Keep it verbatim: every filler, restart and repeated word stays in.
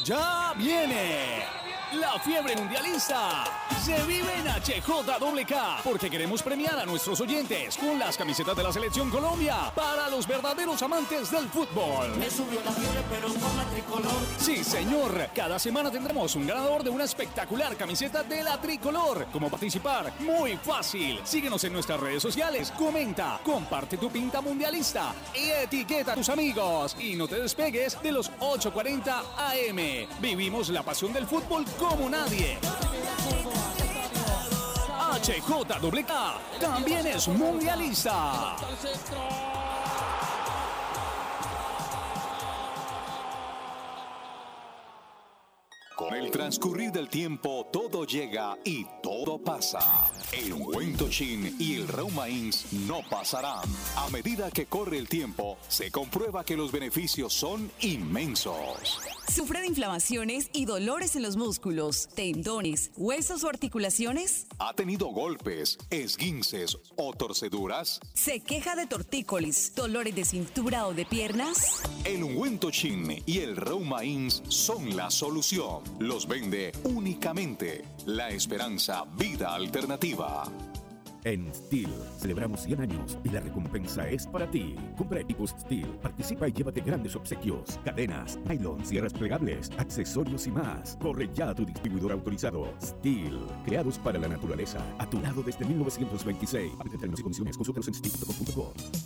¡Ya viene! La fiebre mundialista se vive en H J K K porque queremos premiar a nuestros oyentes con las camisetas de la Selección Colombia para los verdaderos amantes del fútbol. Me subió la fiebre pero con la tricolor. Sí, señor. Cada semana tendremos un ganador de una espectacular camiseta de la tricolor. ¿Cómo participar? Muy fácil. Síguenos en nuestras redes sociales, comenta, comparte tu pinta mundialista y etiqueta a tus amigos. Y no te despegues de los ocho cuarenta A M. Vivimos la pasión del fútbol como nadie. H J K K también es mundialista. Con el transcurrir del tiempo, todo llega y todo pasa. El Ungüento Chin y el Reumains no pasarán. A medida que corre el tiempo, se comprueba que los beneficios son inmensos. ¿Sufre de inflamaciones y dolores en los músculos, tendones, huesos o articulaciones? ¿Ha tenido golpes, esguinces o torceduras? ¿Se queja de tortícolis, dolores de cintura o de piernas? El Ungüento Chin y el Reumains son la solución. Los vende únicamente La Esperanza Vida Alternativa. En Steel celebramos cien años y la recompensa es para ti. Compra equipos Steel, participa y llévate grandes obsequios, cadenas, nylon, sierras plegables, accesorios y más. Corre ya a tu distribuidor autorizado. Steel, creados para la naturaleza, a tu lado desde mil novecientos veintiséis. Para términos y condiciones, consulta en steel punto com punto co.